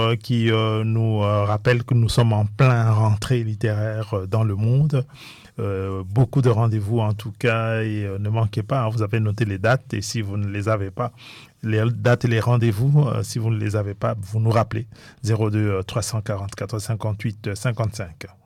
qui nous rappelle que nous sommes en plein rentrée littéraire dans le monde. Beaucoup de rendez-vous en tout cas et ne manquez pas, hein, vous avez noté les dates et si vous ne les avez pas, les dates et les rendez-vous, si vous ne les avez pas, vous nous rappelez 02 344 58 55.